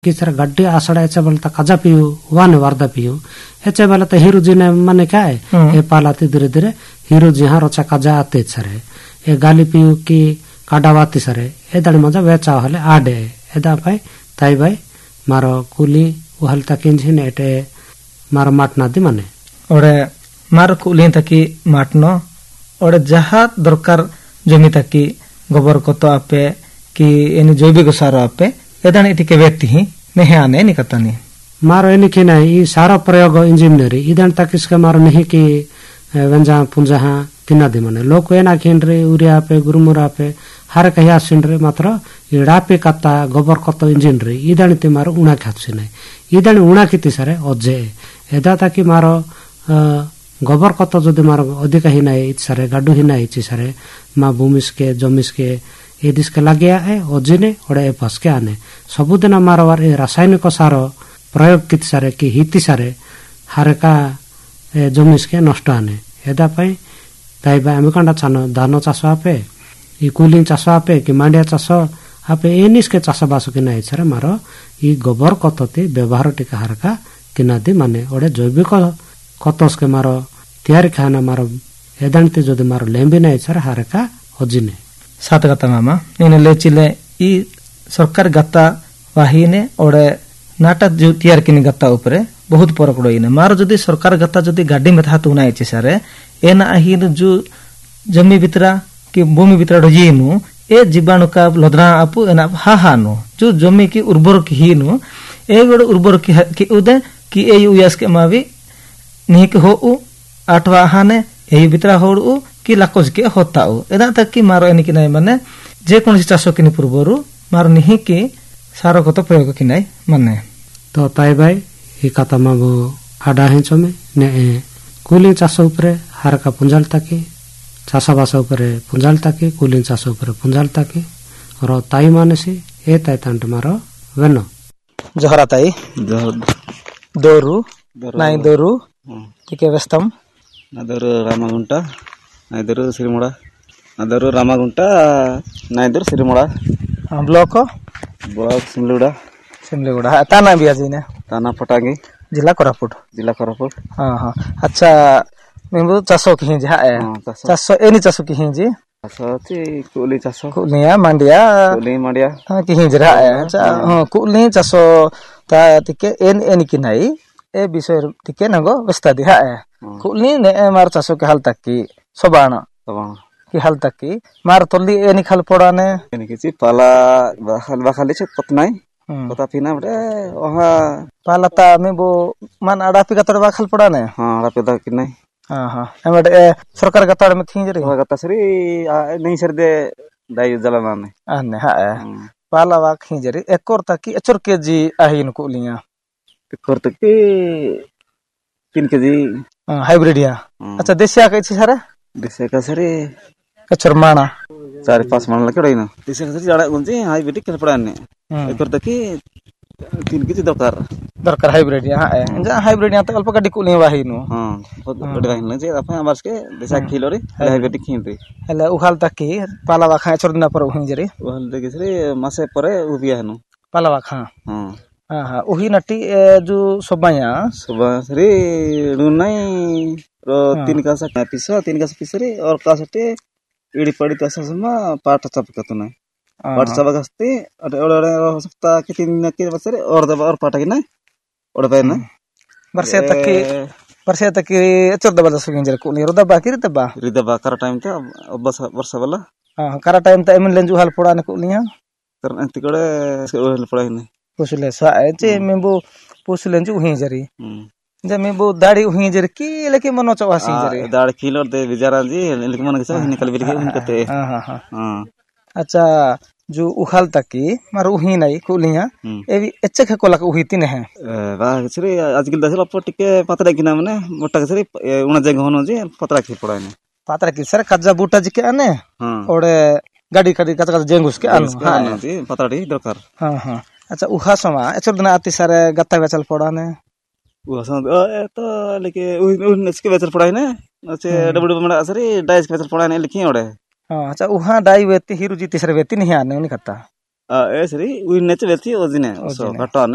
kisser गड्डी आसड़ा एचे बोलता काजा पियो वाने वारदा पियो एचे बोलता हीरो जी ने माने क्या है ए पालाती धीरे धीरे हीरो जी हाँ रोचा काजा आते सरे ए गाली पियो की काडावाती सरे ए दाड़ी मजा वेचा हले आडे एदा भाई ताई भाई मारो कुली उहल तकिन ने एटे मारो माटना दी माने ओरे मारो कुली तकी माटनो ओरे जहा दरकार जमी तकी गोबर को तो आपे कि एनी जैविक सार आपे एदानी टिके व्यक्ति ही नहीं आने नहीं कतानी मारो एनी की नहीं ई सारा प्रयोग इंजीनियरी इधन तक इसके मारो नहीं कि वेंजा पुंजा तिना दी माने लोग एना किन रे उरिया पे गुरुमुरा पे हर कहिया सिन रे मात्र इड़ा पे कता गोबर कतो इंजीनियरी इधन ते मारो उणा खाछि नहीं इधन उणा किति सारे अजे एदा ताकि मारो गोबर कतो जदि मारो अधिक ही नहीं सारे गाडू ही नहीं छि सारे मा भूमिस के जमिस के ए दिस के लगे है ओजिने ओडे फसके आने सबुदिन मारो ए रासायनिक सार प्रयोग कित सारे कि हिति सारे हारेका जमिस के नष्ट आने एदा पई ताइबा आमे कांडा चानो धान चाष आपे ई कुलिंग चाष आपे कि मांडिया चाष आपे एनिस के चाष बास कि नाही छरे मारो ई गोबर कतते व्यवहार टिका हारका किनादि माने ओडे जैविक कतस के मारो तयारी खाना मारो एदांते जदि मारो लेंबी नाही छरे हारका ओजिने सात गता मामा इन लेचिले ई सरकार गता वाहिने ओडे नाटक जो तैयार किनी गता ऊपरे बहुत परकड़ो इने मारो जदी सरकार गता जदी गाडी में था तुना इचे सारे एना आहिन जो जमी बितरा कि भूमि बितरा रजीनु ए जीवाणु का लदना आपु एना हाहानु जो जमी की उर्वर की हिनु ए गड उर्वर की उदे कि ए युयास के मावी निक हो उ आठवा हाने ए बितरा होडु कि लाकोज के होता एदा तक कि मारो एनी कि नहीं माने जे कोन चाषो किनी पूर्वरु मारो निहि कि सारो को तो प्रयोग कि नहीं माने तो ताई भाई ई कथा मागो आडा हेंचो में ने कुलिंग चाष ऊपरे हारका पुंजाल ताकि चाषबास ऊपरे पुंजाल ताकि कुलिंग चाष ऊपरे पुंजाल ताकि और ताई माने से ए ताई तांट मारो वेनो जोहरा ताई दोरु नाई दोरु टिके वेस्तम नादोरु रामगुंटा नाइदोरु सिरिमोड़ा नादोरु रामगुंटा नाइदोरु सिरिमोड़ा ब्लॉक सिमलीगुड़ा ताना भी आजीने ताना पटांगी जिला कोरापुट हां हां अच्छा मेमु चासो की जा है चासो एनी चासो की जी चासो ची कुली चासो कुलिया मांडिया हां की जरा है अच्छा हां कुली चासो ता टिके एन की नहीं ए विषय टिके नगो व्यस्ता दिहा है कुली ने मार चासो के हाल तक की सबाना की हाल तक की मार तोली एनी खाल पड़ाने एनी की पाला बाखाली छ पतनाई पता पिना बे ओहा पालाता में वो मान आड़ा पे गतर बाखल पड़ाने हां आड़ा पे दा कि नहीं हां एमड सरकार गतर में थी जरी गता सरी नहीं सर दे दाई जलाने आने हा पाला वा खी जरी एकोर तक की एचर केजी आहिन को लिया एकोर तक की 3 केजी हाइब्रिडिया अच्छा देसिया के छ सारे देसिया का सरी कचरमाना 4-5 मन लके रहिना देसिया का सरी जाड़ा गुंजी हाइब्रिड के पड़ाने एकोर तक की 3 केजी दरकार हाइब्रिडिया हां जा हाइब्रिडिया त अल्प गड्डी कुली वाहिनु हां गड्डी वाहिनु जे अपन आवाज के देसा खिलोरी हाइब्रिड खिनरी हले उखाल तक की पाला वा खा छोड़ दिना पर हुई जरी उहाल देखे सरी मासे परे उबिया हनु पाला वा खा हां ओही नटी जो सोबाया सरी रुनाई रो 3 का पिसरी और का सटे इडी पड़ी तसा समा पाट चप कतु नहीं पाट चप गस्ती ओडे हो सकता कि 3 के बसरे और दबा और पाटा कि नहीं ओडे पे ना परसे तक चर दबा दस गिंजर को नि रोदा बाकी रिदबा कर टाइम ते बस वर्ष वाला हां कर टाइम ते एमन लेंजू हाल पड़ा ने को लिया कर तिकड़े हाल पड़ा नहीं पुसले सा एचे मेबो पुसलेंजू हुई जरी जमे वो दाढ़ी हुई जरे की लेके मनो चवासी जरे दाढ़ किलो दे बिचारा जी लेके मन के निकल बिर के उनकते हां अच्छा जो उखाल तकी मारो उही नहीं कुलिया ए भी अच्छे के कोला उही तीन है बा छरे आजकल दसला पटिके पतरा किना माने मोटा छरे उना जगह होनो जी पतरा की पड़ा ने पतरा की सर कज्जा बूटा जी के आने ओडे गाड़ी कदी कच जेंगुस के आनो हां जी पतरा दी दरकार हां अच्छा उहा समा एचर दिन आती सारे गत्ता बेचल पड़ा ने तो लेके उसके बेचल पड़ा है ना अच्छे डबल मड़ा सरी डाइस के बेचल पड़ा है लिखी ओडे हां अच्छा उहा डाई वेती हीरो जी तीसरे वेती नहीं आने नहीं करता ए सरी उ नेच वेती ओजिने सो घटा